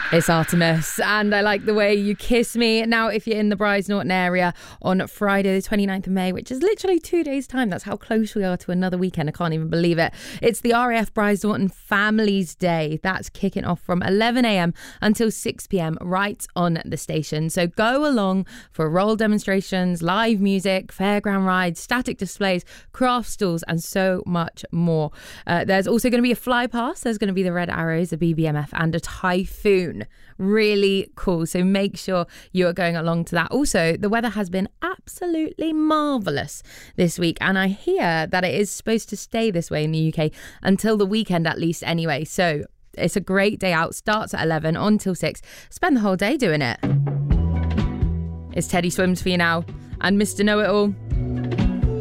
It's Artemis, and I Like the Way You Kiss Me. Now, if you're in the Brize Norton area on Friday the 29th of May, which is literally 2 days' time, that's how close we are to another weekend. I can't even believe it. It's the RAF Brize Norton Families Day. That's kicking off from 11 a.m. until 6 p.m. right on the station. So go along for role demonstrations, live music, fairground rides, static displays, craft stalls, and so much more. There's also going to be a fly pass. There's going to be the Red Arrows, a BBMF, and a Typhoon. Really cool. So make sure you are going along to that. Also, the weather has been absolutely marvellous this week, and I hear that it is supposed to stay this way in the UK until the weekend at least anyway. So it's a great day out. Starts at 11 on till 6. Spend the whole day doing it. It's Teddy Swims for you now, and Mr. Know-It-All.